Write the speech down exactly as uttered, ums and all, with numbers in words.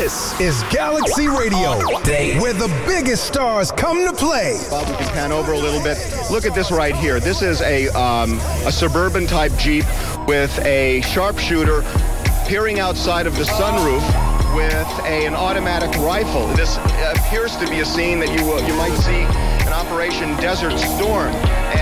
This is Galaxy Radio, where the biggest stars come to play. Bob, we can pan over a little bit. Look at this right here. This is a um, a suburban type Jeep with a sharpshooter peering outside of the sunroof with a, an automatic rifle. This appears to be a scene that you uh, you might see in Operation Desert Storm.